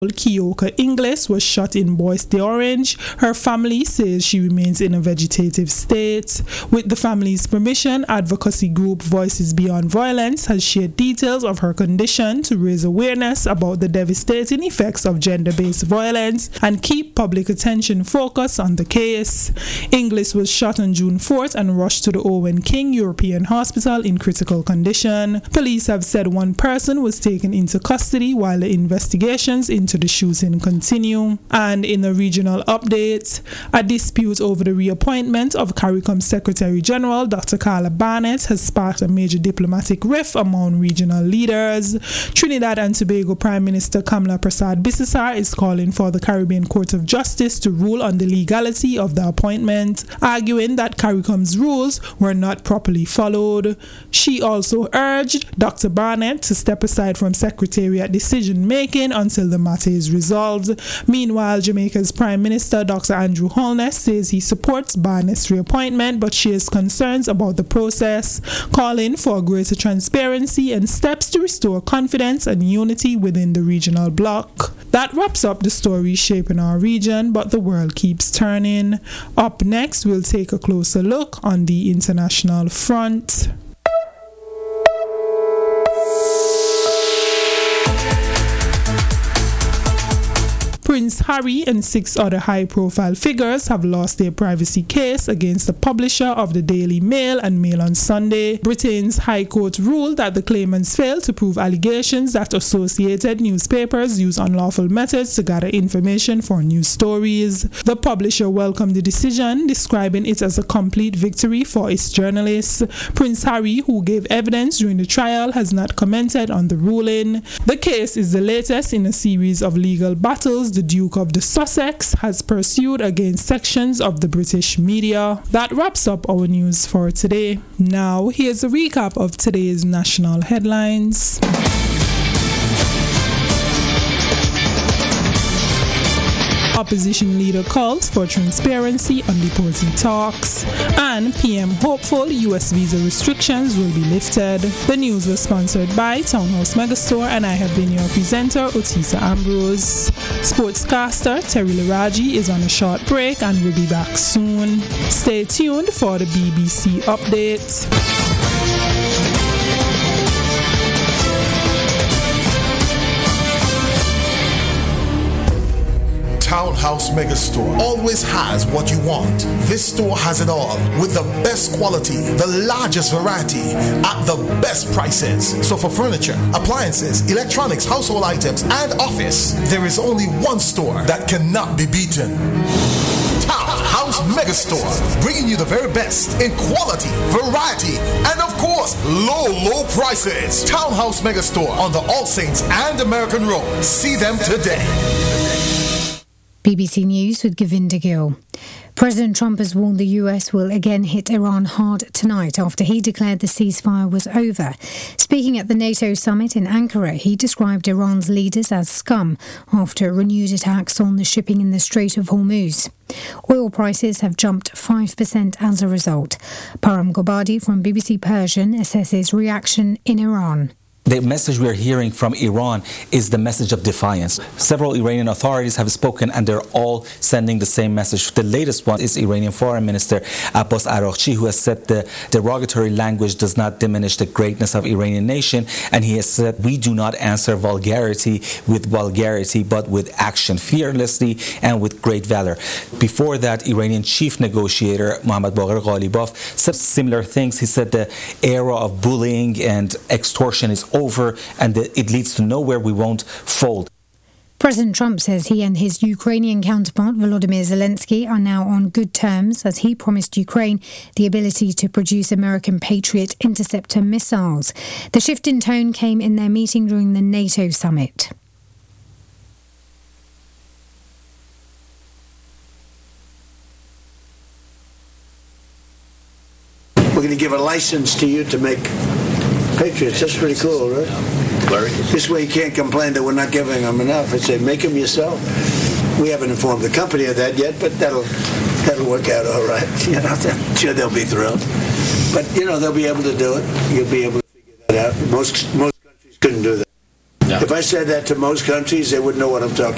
Kioka Inglis was shot in Bois d'Orange. Her family says she remains in a vegetative state. With the family's permission, advocacy group Voices Beyond Violence has shared details of her condition to raise awareness about the devastating effects of gender-based violence and keep public attention focused on the case. Inglis was shot on June 4th and rushed to the Owen King European Hospital in critical condition. Police have said one person was taken into custody while the investigations into the shooting continue. And in a regional update, a dispute over the reappointment of CARICOM Secretary General Dr. Carla Barnett has sparked a major diplomatic rift among regional leaders. Trinidad and Tobago Prime Minister Kamla Prasad-Bissessar is calling for the Caribbean Court of Justice to rule on the legality of the appointment, arguing that CARICOM's rules were not properly followed. She also urged Dr. Barnett to step aside from Secretariat decision-making until the matter is resolved. Meanwhile, Jamaica's Prime Minister Dr. Andrew Holness says he supports Barnett's reappointment but shares concerns about the process, calling for greater transparency and steps to restore confidence and unity within the regional bloc. That wraps up the story shaping our region, but the world keeps turning. Up next, we'll take a closer look on the international front. Prince Harry and 6 other high-profile figures have lost their privacy case against the publisher of the Daily Mail and Mail on Sunday. Britain's High Court ruled that the claimants failed to prove allegations that associated newspapers use unlawful methods to gather information for news stories. The publisher welcomed the decision, describing it as a complete victory for its journalists. Prince Harry, who gave evidence during the trial, has not commented on the ruling. The case is the latest in a series of legal battles the Duke of the Sussex has pursued against sections of the British media. That wraps up our news for today. Now, here's a recap of today's national headlines. Opposition leader calls for transparency on deportee talks, and PM hopeful US visa restrictions will be lifted. The news was sponsored by Townhouse Megastore, and I have been your presenter, Otisa Ambrose. Sportscaster Terry Laraji is on a short break and will be back soon. Stay tuned for the BBC update. Townhouse Megastore always has what you want. This store has it all with the best quality, the largest variety at the best prices. So for furniture, appliances, electronics, household items, and office, there is only one store that cannot be beaten. Townhouse Megastore, bringing you the very best in quality, variety, and of course, low prices. Townhouse Megastore on the All Saints and American Road. See them today. BBC News with Govinda Gill. President Trump has warned the US will again hit Iran hard tonight after he declared the ceasefire was over. Speaking at the NATO summit in Ankara, he described Iran's leaders as scum after renewed attacks on the shipping in the Strait of Hormuz. Oil prices have jumped 5% as a result. Param Gobadi from BBC Persian assesses reaction in Iran. The message we're hearing from Iran is the message of defiance. Several Iranian authorities have spoken and they're all sending the same message. The latest one is Iranian Foreign Minister Abbas Araghchi, who has said the derogatory language does not diminish the greatness of Iranian nation, and he has said we do not answer vulgarity with vulgarity but with action, fearlessly and with great valor. Before that, Iranian chief negotiator Mohammad Baqir Ghalibaf said similar things. He said the era of bullying and extortion is over and it leads to nowhere. We won't fold. President Trump says he and his Ukrainian counterpart Volodymyr Zelensky are now on good terms as he promised Ukraine the ability to produce American Patriot interceptor missiles. The shift in tone came in their meeting during the NATO summit. We're going to give a license to you to make Patriots. That's pretty cool, right? Larry? This way you can't complain that we're not giving them enough. I say, make them yourself. We haven't informed the company of that yet, but that'll work out all right. I'm sure they'll be thrilled. But, they'll be able to do it. You'll be able to figure that out. Most countries couldn't do that. No. If I said that to most countries, they wouldn't know what I'm talking about.